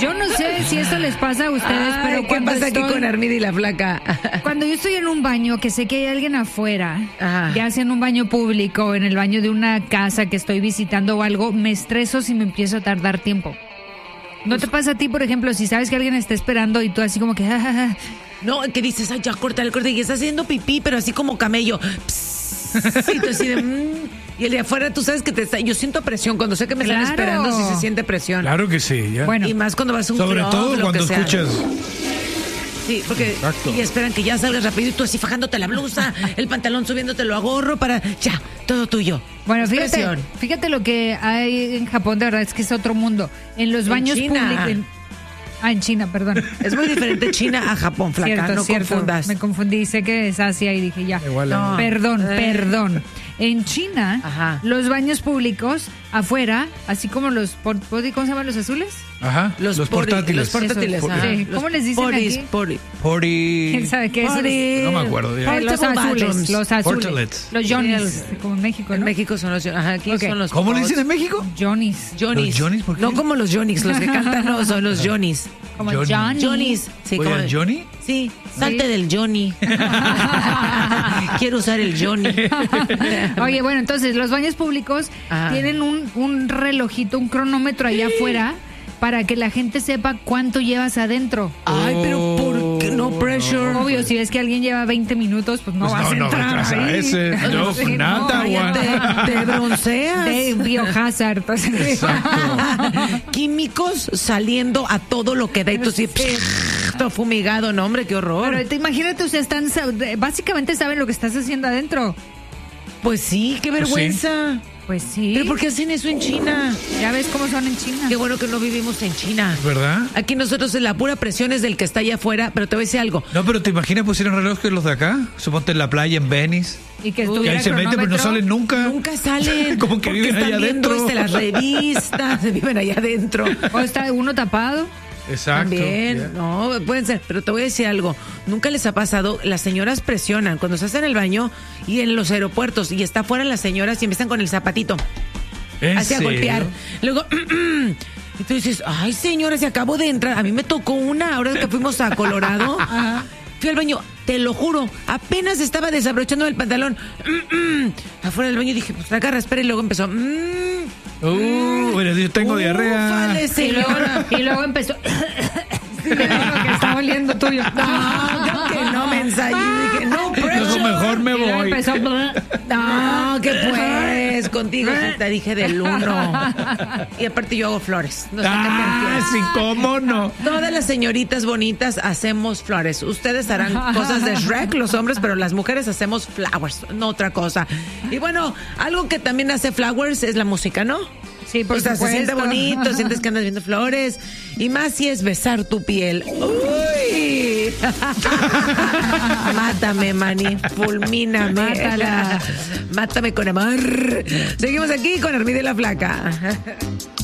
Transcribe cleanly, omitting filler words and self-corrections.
Yo no sé si esto les pasa a ustedes, pero ¿qué cuando pasa aquí estoy... con Armida y la flaca? Cuando yo estoy en un baño, que sé que hay alguien afuera, Ajá. ya sea en un baño público, en el baño de una casa que estoy visitando o algo, me estreso si me empiezo a tardar tiempo. ¿No te pasa a ti, por ejemplo, si sabes que alguien está esperando y tú así como que... No, que dices, ay, ya corta el corte y está haciendo pipí, pero así como camello. Psst, y tú así de... Y el de afuera, tú sabes que te está... Yo siento presión. Cuando sé que me están esperando, sí se siente presión. Claro que sí, ya. Bueno. Y más cuando vas a un Sobre club, todo lo cuando que sea. escuchas. Sí, porque Exacto. y esperan que ya salgas rápido y tú así fajándote la blusa, el pantalón subiéndotelo a gorro para... Ya, todo tuyo. Bueno, Es presión. fíjate lo que hay en Japón, de verdad, es que es otro mundo. En los baños China. públicos... en China, perdón. Es muy diferente China a Japón, flaca, no confundas. Me confundí, sé que es Asia y dije ya. Igual a No. mí. Perdón. En China, Ajá. los baños públicos afuera, así como los ¿cómo se llaman los azules? Ajá, los portátiles. Los portátiles, Esos. ajá. Sí, Los ¿cómo les dicen poris, aquí? ¿Quién sabe qué es? No me acuerdo. Ya. Los Portable azules, bathrooms. los azules. Portalets. Los Johnnies, como en México, ¿no? En México son los... Ajá, aquí Ok. son los... ¿Cómo le pods. dicen en México? Johnnies. Johnnies. ¿Los Johnnies? ¿Por qué? No como los Johnnies, los que cantan no, son los Johnnies. Como Johnny. Johnny. Johnnies. Sí, Oye, como... ¿el Johnny? Sí, salte del Johnny. Quiero usar el Johnny. Oye, bueno, entonces los baños públicos Ajá. tienen un relojito, un cronómetro allá afuera para que la gente sepa cuánto llevas adentro. Ay, pero ¿por qué? No pressure. Obvio, si ves que alguien lleva 20 minutos, pues no Pues vas a no entrar entras a ahí. ese. No, Sí, nada, vaya, Te bronceas. de biohazard. Entonces, Químicos saliendo a todo lo que da y tú así, todo fumigado, no hombre, qué horror. pero te imagínate, ustedes básicamente saben lo que estás haciendo adentro. Pues sí, qué vergüenza. Pues sí. ¿Pero por qué hacen eso en China? Ya ves cómo son en China. Qué bueno que no vivimos en China. ¿Verdad? Aquí nosotros la pura presión es del que está allá afuera, pero te voy a decir algo. No, pero ¿te imaginas pusieron relojes que los de acá? Suponte en la playa, en Venice. Y que Que estuviera ahí se meten, pero no cronómetro. salen nunca. Nunca salen. Como que porque viven están allá viendo adentro. las revistas, viven allá adentro. O está uno tapado. Exacto. También, Ya. no, pueden ser, pero te voy a decir algo, nunca les ha pasado, las señoras presionan cuando se hacen en el baño y en los aeropuertos y está afuera las señoras y empiezan con el zapatito, ¿En así a serio? golpear, luego, y tú dices, ay señora, se acabó de entrar, a mí me tocó una, ahora que fuimos a Colorado, fui al baño, te lo juro, apenas estaba desabrochando el pantalón, afuera del baño y dije, pues agarra, espera, y luego empezó, Bueno, yo tengo diarrea. Ufale, señora. Y luego empezó. Lo que está oliendo tuyo. No, yo que no me ensayé. Dije, no, Entonces pressure. mejor me Y luego voy. empezó. No, que pues, contigo sí te dije del uno. Y aparte yo hago flores. No sé qué te refieres. Sí, cómo no. Todas las señoritas bonitas hacemos flores. Ustedes harán cosas de Shrek, los hombres, pero las mujeres hacemos flowers, no otra cosa. Y bueno, algo que también hace flowers es la música, ¿no? Sí, por O sea, se siente supuesto. bonito, sientes que andas viendo flores. Y más si es besar tu piel. ¡Uy! Mátame, Manny. Fulmíname. Mátala. Mátame con amor. Seguimos aquí con Armida y la Flaca.